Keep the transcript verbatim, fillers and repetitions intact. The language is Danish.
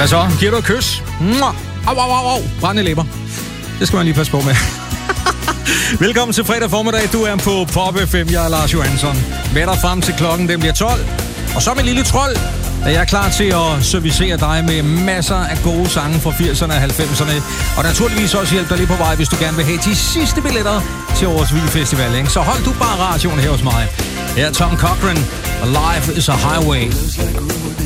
Hvad så? Giver du et kys? Au, au, au, au. Brændende læber. Det skal man lige passe på med. Velkommen til fredag formiddag. Du er på Pop F M. Jeg er Lars Johansson. Med dig frem til klokken, den bliver tolv. Og så med lille trold, er jeg klar til at servicere dig med masser af gode sange fra firserne og halvfemserne. Og naturligvis også hjælpe dig lige på vej, hvis du gerne vil have de sidste billetter til årets Vild Festival. Ikke? Så hold du bare radioen her hos mig. Her er Tom Cochrane, og Life is a Highway.